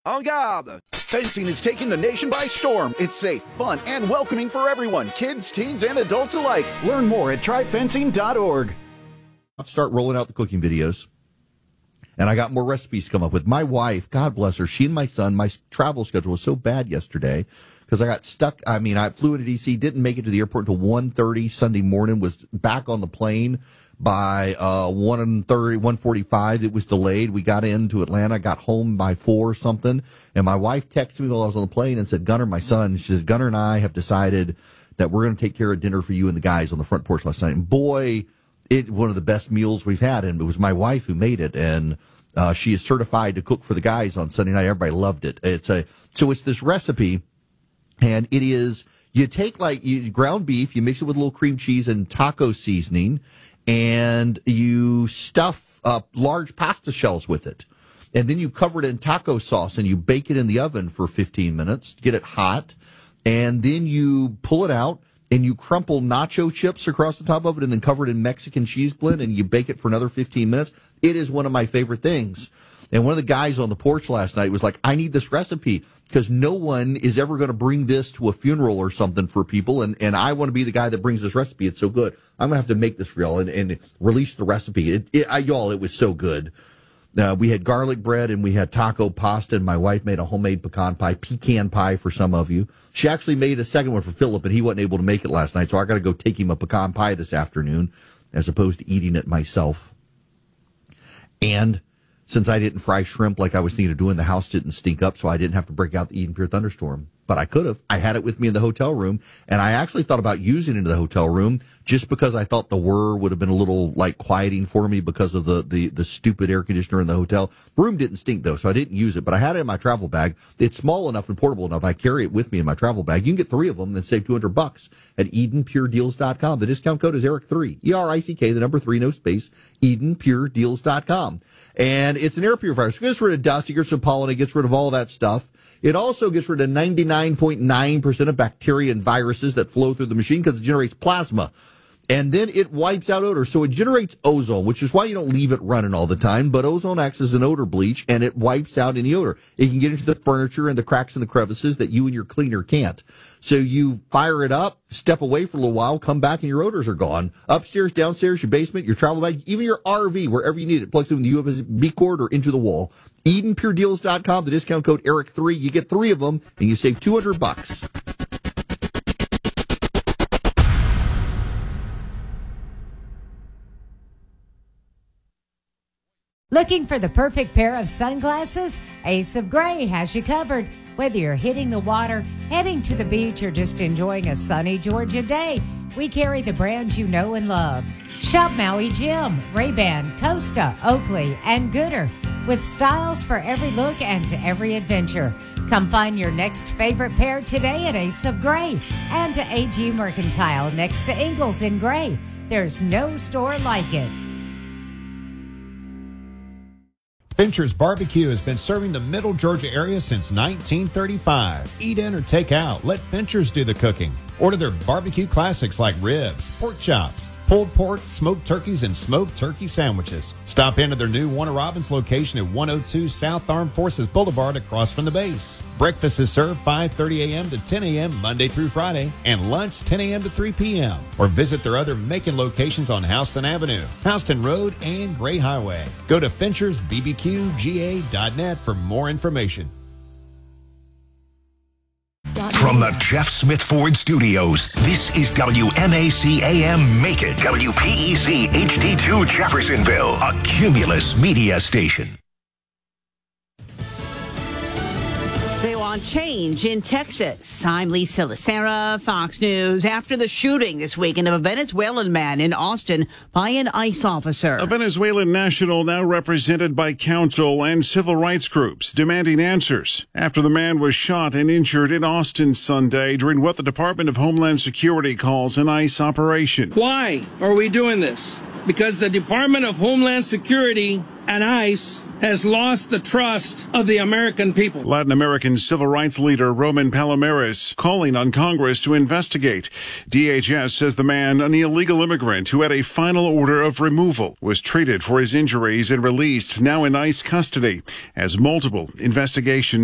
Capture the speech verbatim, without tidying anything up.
En garde! Fencing is taking the nation by storm. It's safe, fun, and welcoming for everyone, kids, teens, and adults alike. Learn more at try fencing dot org. I'll start rolling out the cooking videos. And I got more recipes to come up with. My wife, God bless her, she and my son, my travel schedule was so bad yesterday because I got stuck. I mean, I flew into D C, didn't make it to the airport until one thirty Sunday morning, was back on the plane by uh one thirty, one forty-five. It was delayed. We got into Atlanta, got home by four or something, and my wife texted me while I was on the plane and said, Gunner, my son, she says, Gunner and I have decided that we're going to take care of dinner for you and the guys on the front porch last night. And boy, it one of the best meals we've had, and it was my wife who made it, and uh she is certified to cook for the guys on Sunday night. Everybody loved it. It's a so it's this recipe, and it is, you take like you, ground beef, you mix it with a little cream cheese and taco seasoning, and you stuff up large pasta shells with it. And then you cover it in taco sauce and you bake it in the oven for fifteen minutes, get it hot. And then you pull it out and you crumple nacho chips across the top of it and then cover it in Mexican cheese blend and you bake it for another fifteen minutes. It is one of my favorite things. And one of the guys on the porch last night was like, I need this recipe because no one is ever going to bring this to a funeral or something for people. And, and I want to be the guy that brings this recipe. It's so good. I'm going to have to make this for y'all and, and release the recipe. It, it, I, y'all, it was so good. Uh, we had garlic bread and we had taco pasta, and my wife made a homemade pecan pie, pecan pie for some of you. She actually made a second one for Philip, and he wasn't able to make it last night. So I got to go take him a pecan pie this afternoon as opposed to eating it myself. And since I didn't fry shrimp like I was thinking of doing, the house didn't stink up, so I didn't have to break out the Eden Pure Thunderstorm. But I could have. I had it with me in the hotel room, and I actually thought about using it in the hotel room just because I thought the whir would have been a little, like, quieting for me because of the, the, the stupid air conditioner in the hotel. The room didn't stink, though, so I didn't use it. But I had it in my travel bag. It's small enough and portable enough. I carry it with me in my travel bag. You can get three of them and save two hundred bucks at Eden Pure Deals dot com. The discount code is Eric three, E R I C K, the number three, no space, Eden Pure Deals dot com. And it's an air purifier. So it gets rid of dust, it gets rid of pollen, it gets rid of all that stuff. It also gets rid of ninety-nine point nine percent of bacteria and viruses that flow through the machine because it generates plasma. And then it wipes out odor. So it generates ozone, which is why you don't leave it running all the time. But ozone acts as an odor bleach, and it wipes out any odor. It can get into the furniture and the cracks and the crevices that you and your cleaner can't. So you fire it up, step away for a little while, come back, and your odors are gone. Upstairs, downstairs, your basement, your travel bag, even your R V, wherever you need it, plugs in with the U S B cord or into the wall. Eden Pure Deals dot com, the discount code Eric three. You get three of them, and you save two hundred bucks. Looking for the perfect pair of sunglasses? Ace of Gray has you covered. Whether you're hitting the water, heading to the beach, or just enjoying a sunny Georgia day, we carry the brands you know and love. Shop Maui Jim, Ray-Ban, Costa, Oakley, and Gooder, with styles for every look and to every adventure. Come find your next favorite pair today at Ace of Gray and to A G Mercantile next to Ingalls in Gray. There's no store like it. Fincher's Barbecue has been serving the Middle Georgia area since nineteen thirty-five. Eat in or take out. Let Fincher's do the cooking. Order their barbecue classics like ribs, pork chops, pulled pork, smoked turkeys, and smoked turkey sandwiches. Stop into their new Warner Robins location at one oh two South Armed Forces Boulevard across from the base. Breakfast is served five thirty a.m. to ten a.m. Monday through Friday, and lunch ten a.m. to three p.m. Or visit their other Macon locations on Houston Avenue, Houston Road, and Gray Highway. Go to Finchers B B Q G A dot net for more information. From the Jeff Smith Ford Studios, this is W M A C A M Macon, W P E C H D two Jeffersonville, a Cumulus media station. They want change in Texas. I'm Lisa Lacera, Fox News. After the shooting this weekend of a Venezuelan man in Austin by an ICE officer. A Venezuelan national now represented by counsel and civil rights groups demanding answers after the man was shot and injured in Austin Sunday during what the Department of Homeland Security calls an ICE operation. Why are we doing this? Because the Department of Homeland Security and ICE has lost the trust of the American people. Latin American civil rights leader Roman Palomares calling on Congress to investigate. D H S says the man, an illegal immigrant who had a final order of removal, was treated for his injuries and released, now in ICE custody, as multiple investigations